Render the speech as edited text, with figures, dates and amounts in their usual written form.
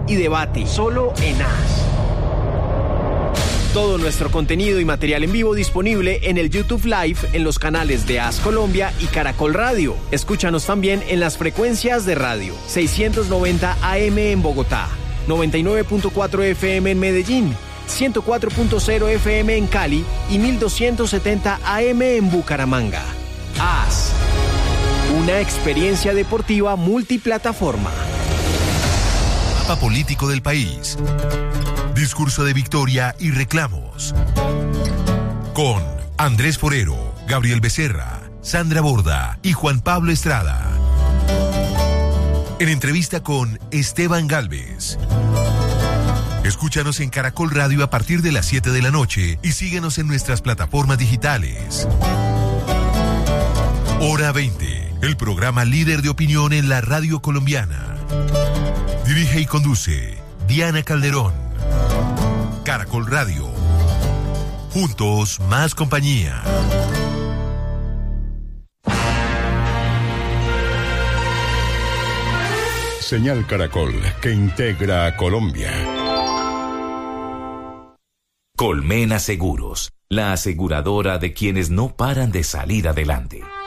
y debate, solo en AS. Todo nuestro contenido y material en vivo disponible en el YouTube Live en los canales de AS Colombia y Caracol Radio. Escúchanos también en las frecuencias de radio 690 AM en Bogotá, 99.4 FM en Medellín, 104.0 FM en Cali y 1270 AM en Bucaramanga. AS, una experiencia deportiva multiplataforma. Mapa político del país. Discurso de victoria y reclamos. Con Andrés Forero, Gabriel Becerra, Sandra Borda y Juan Pablo Estrada. En entrevista con Esteban Galvez. Escúchanos en Caracol Radio a partir de las 7 de la noche y síguenos en nuestras plataformas digitales. Hora 20, el programa líder de opinión en la radio colombiana. Dirige y conduce Diana Calderón. Caracol Radio. Juntos, más compañía. Señal Caracol, que integra a Colombia. Colmena Seguros, la aseguradora de quienes no paran de salir adelante.